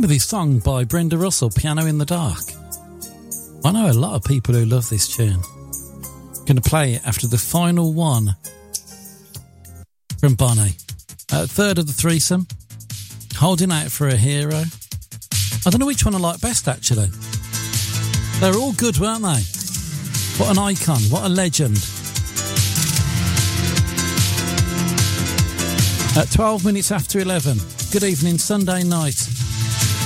Remember this song by Brenda Russell, Piano in the Dark? I know a lot of people who love this tune. I'm going to play it after the final one from Bonnie. Third of the threesome, Holding Out for a Hero. I don't know which one I like best, actually. They're all good, weren't they? What an icon, what a legend. At 12 minutes after 11, good evening, Sunday night.